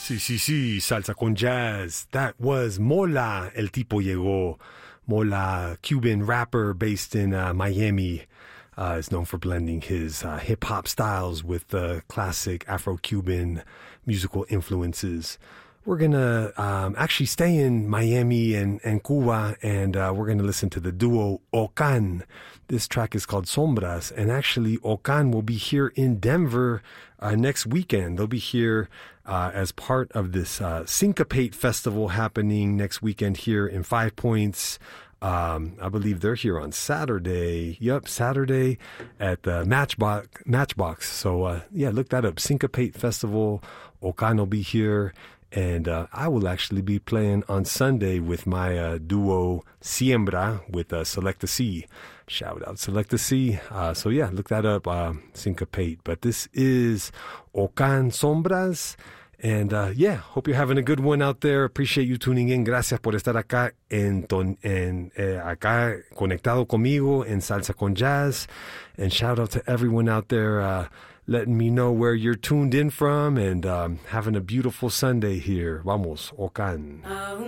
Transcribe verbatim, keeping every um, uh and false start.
Sí, sí, sí, salsa con jazz. That was Mola, El Tipo Llegó. Mola, Cuban rapper based in uh, Miami, uh, is known for blending his uh, hip-hop styles with uh, classic Afro-Cuban musical influences. We're going to um, actually stay in Miami and, and Cuba, and uh, we're going to listen to the duo Ocan. This track is called Sombras, and actually Ocan will be here in Denver uh, next weekend. They'll be here uh, as part of this uh, Syncopate Festival happening next weekend here in Five Points. Um, I believe they're here on Saturday. Yep, Saturday at the Matchbox. Matchbox. So, uh, yeah, look that up. Syncopate Festival. Ocan will be here. And uh, I will actually be playing on Sunday with my uh, duo Siembra with uh, Selecta C. Shout out Selecta C. Uh, so yeah, look that up, uh, Syncopate. But this is Ocan Sombras. And uh, yeah, hope you're having a good one out there. Appreciate you tuning in. Gracias por estar acá, en ton, en, eh, acá conectado conmigo en Salsa con Jazz. And shout out to everyone out there uh, letting me know where you're tuned in from, and um, having a beautiful Sunday here. Vamos, Ocan.